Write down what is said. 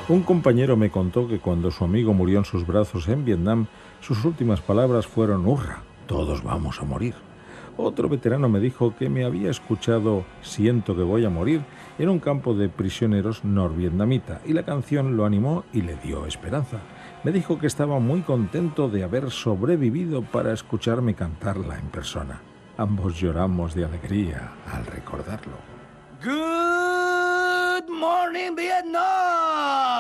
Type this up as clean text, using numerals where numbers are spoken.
Un compañero me contó que cuando su amigo murió en sus brazos en Vietnam, sus últimas palabras fueron «Hurra, todos vamos a morir». Otro veterano me dijo que me había escuchado «Siento que voy a morir» en un campo de prisioneros norvietnamita y la canción lo animó y le dio esperanza. Me dijo que estaba muy contento de haber sobrevivido para escucharme cantarla en persona. Ambos lloramos de alegría al recordarlo. Good morning, Vietnam!